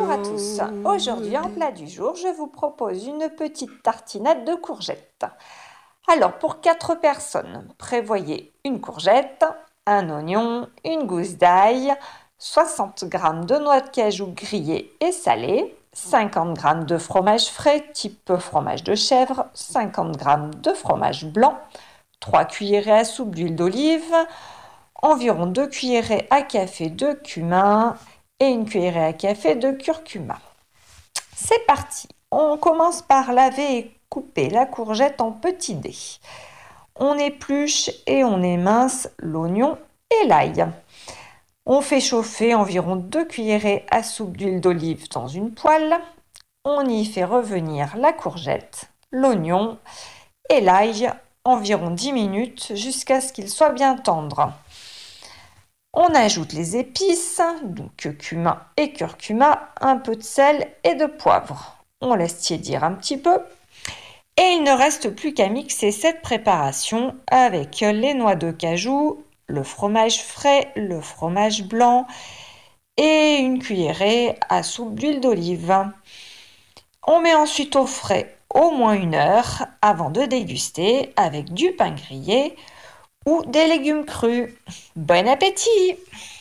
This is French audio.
Bonjour à tous. Aujourd'hui, en plat du jour, je vous propose une petite tartinade de courgettes. Alors, pour 4 personnes, prévoyez une courgette, un oignon, une gousse d'ail, 60 g de noix de cajou grillées et salées, 50 g de fromage frais type fromage de chèvre, 50 g de fromage blanc, 3 cuillerées à soupe d'huile d'olive, environ 2 cuillerées à café de cumin et une cuillerée à café de curcuma. C'est parti. On commence par laver et couper la courgette en petits dés. On épluche et on émince l'oignon et l'ail. On fait chauffer environ 2 cuillerées à soupe d'huile d'olive dans une poêle. On y fait revenir la courgette, l'oignon et l'ail environ 10 minutes jusqu'à ce qu'ils soient bien tendres. On ajoute les épices, donc cumin et curcuma, un peu de sel et de poivre. On laisse tiédir un petit peu. Et il ne reste plus qu'à mixer cette préparation avec les noix de cajou, le fromage frais, le fromage blanc et une cuillerée à soupe d'huile d'olive. On met ensuite au frais au moins 1 heure avant de déguster avec du pain grillé ou des légumes crus. Bon appétit!